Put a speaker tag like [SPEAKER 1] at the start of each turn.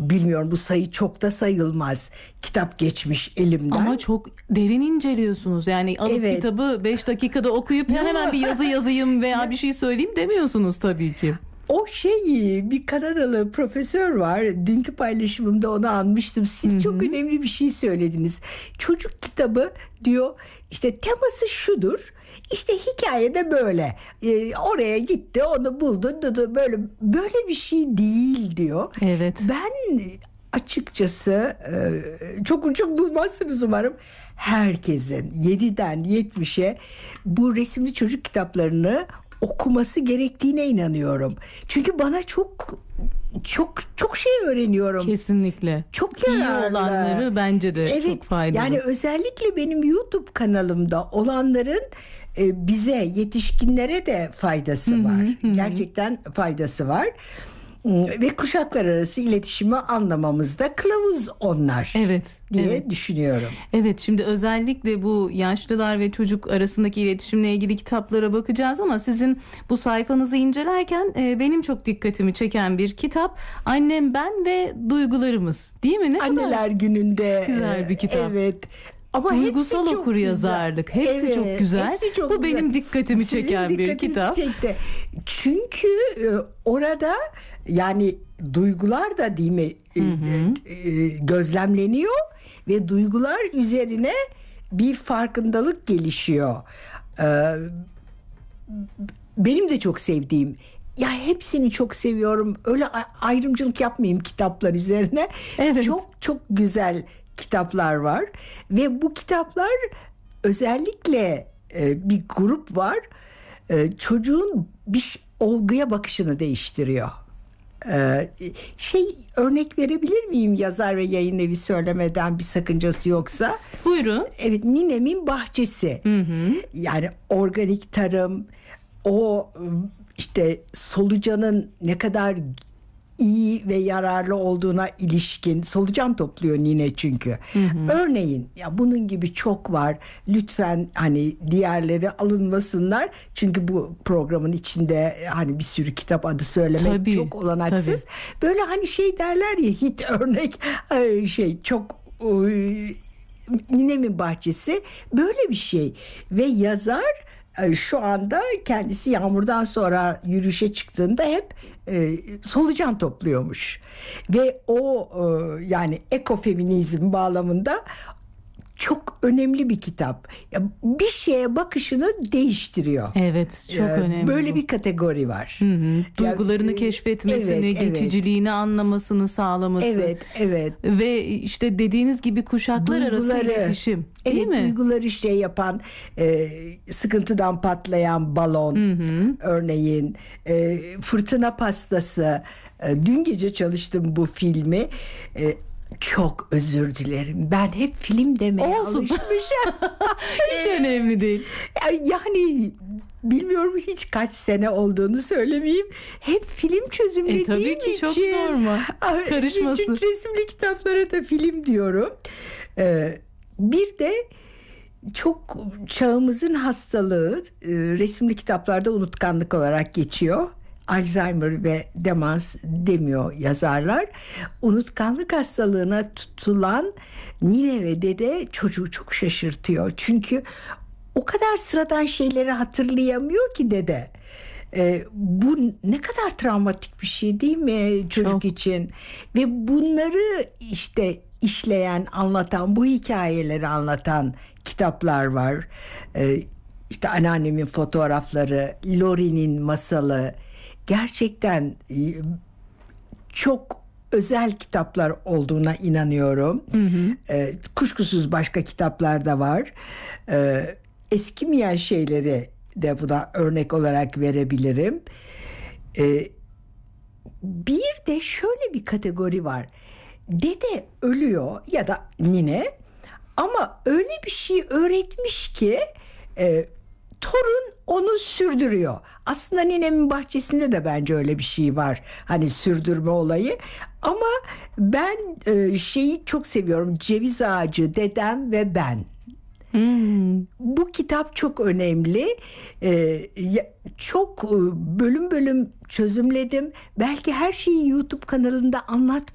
[SPEAKER 1] bilmiyorum, bu sayı çok da sayılmaz. Kitap geçmiş elimden.
[SPEAKER 2] Ama çok derin inceliyorsunuz. Yani alıp
[SPEAKER 1] Evet.
[SPEAKER 2] kitabı 5 dakikada okuyup hemen bir yazı yazayım veya bir şey söyleyeyim demiyorsunuz tabii ki.
[SPEAKER 1] O bir Kanadalı profesör var. Dünkü paylaşımımda onu anmıştım. Siz çok önemli bir şey söylediniz. Çocuk kitabı diyor, işte teması şudur. İşte hikayede böyle. Oraya gitti, onu buldu. Böyle bir şey değil diyor.
[SPEAKER 2] Evet.
[SPEAKER 1] Ben açıkçası çok uçuk bulmazsınız umarım. Herkesin 7'den 70'e bu resimli çocuk kitaplarını okuması gerektiğine inanıyorum. Çünkü bana çok şey öğreniyorum.
[SPEAKER 2] Kesinlikle.
[SPEAKER 1] Çok
[SPEAKER 2] İyi
[SPEAKER 1] yararlı.
[SPEAKER 2] olanları bence de
[SPEAKER 1] Evet,
[SPEAKER 2] çok faydalı.
[SPEAKER 1] yani özellikle benim YouTube kanalımda olanların bize, yetişkinlere de faydası var. Gerçekten faydası var. Ve kuşaklar arası iletişimi anlamamızda kılavuz onlar.
[SPEAKER 2] Evet.
[SPEAKER 1] Diye düşünüyorum.
[SPEAKER 2] Evet, şimdi özellikle bu yaşlılar ve çocuk arasındaki iletişimle ilgili kitaplara bakacağız ama sizin bu sayfanızı incelerken benim çok dikkatimi çeken bir kitap Annem, Ben ve Duygularımız, değil mi? Ne
[SPEAKER 1] Anneler
[SPEAKER 2] kadar
[SPEAKER 1] Günü'nde
[SPEAKER 2] güzel bir kitap.
[SPEAKER 1] Evet. Ama
[SPEAKER 2] duygusal
[SPEAKER 1] hepsi çok
[SPEAKER 2] okuryazarlık.
[SPEAKER 1] güzel.
[SPEAKER 2] Hepsi çok güzel.
[SPEAKER 1] Hepsi çok
[SPEAKER 2] bu
[SPEAKER 1] güzel.
[SPEAKER 2] benim dikkatimi
[SPEAKER 1] Sizin
[SPEAKER 2] çeken bir
[SPEAKER 1] dikkatinizi
[SPEAKER 2] kitap.
[SPEAKER 1] çekti. Çünkü orada yani duygular da değil mi gözlemleniyor ve duygular üzerine bir farkındalık gelişiyor. Benim de çok sevdiğim, ya hepsini çok seviyorum. Öyle ayrımcılık yapmayayım kitaplar üzerine.
[SPEAKER 2] Evet.
[SPEAKER 1] Çok güzel kitaplar var ve bu kitaplar özellikle bir grup var. Çocuğun bir olguya bakışını değiştiriyor. Örnek verebilir miyim, yazar ve yayın evi söylemeden bir sakıncası yoksa?
[SPEAKER 2] Buyurun.
[SPEAKER 1] Evet, Ninemin Bahçesi. Yani organik tarım, o işte solucanın ne kadar iyi ve yararlı olduğuna ilişkin, solucan topluyor nine çünkü. Örneğin, ya bunun gibi çok var. Lütfen hani diğerleri alınmasınlar. Çünkü bu programın içinde hani bir sürü kitap adı söylemek çok olanaksız. Böyle hani derler ya, hit örnek çok Ninemin Bahçesi böyle bir şey ve yazar şu anda kendisi yağmurdan sonra yürüyüşe çıktığında hep solucan topluyormuş ve o yani ekofeminizm bağlamında çok önemli bir kitap. Bir şeye bakışını değiştiriyor.
[SPEAKER 2] Evet, çok önemli.
[SPEAKER 1] Böyle bir kategori var.
[SPEAKER 2] Duygularını keşfetmesini, geçiciliğini anlamasını sağlaması.
[SPEAKER 1] Evet.
[SPEAKER 2] Ve işte dediğiniz gibi kuşaklar arası iletişim. Değil mi?
[SPEAKER 1] Duyguları yapan, sıkıntıdan patlayan balon, örneğin Fırtına Pastası. Dün gece çalıştım bu filmi. Çok özür dilerim. Ben hep film demeye alışmışım.
[SPEAKER 2] Hiç önemli değil.
[SPEAKER 1] Yani bilmiyorum hiç kaç sene olduğunu söylemeyeyim. Hep film çözümlediğim
[SPEAKER 2] tabii ki
[SPEAKER 1] için.
[SPEAKER 2] çok normal. Karışmasın.
[SPEAKER 1] Çünkü resimli kitaplara da film diyorum. Bir de çok çağımızın hastalığı resimli kitaplarda unutkanlık olarak geçiyor. Alzheimer ve demans demiyor yazarlar. Unutkanlık hastalığına tutulan nine ve dede çocuğu çok şaşırtıyor. Çünkü o kadar sıradan şeyleri hatırlayamıyor ki dede. Bu ne kadar travmatik bir şey değil mi çocuk için? Ve bunları işleyen, anlatan, bu hikayeleri anlatan kitaplar var. İşte Anneannemin Fotoğrafları, Lori'nin Masalı. Gerçekten çok özel kitaplar olduğuna inanıyorum. Kuşkusuz başka kitaplar da var. Eskimeyen şeyleri de buna örnek olarak verebilirim. Bir de şöyle bir kategori var. Dede ölüyor ya da nine, ama öyle bir şey öğretmiş ki torun onu sürdürüyor. Aslında Ninemin Bahçesi'nde de bence öyle bir şey var. Hani sürdürme olayı. Ama ben çok seviyorum. Ceviz Ağacı, Dedem ve Ben. Bu kitap çok önemli. Çok bölüm bölüm çözümledim. Belki her şeyi YouTube kanalında anlatmıyorum.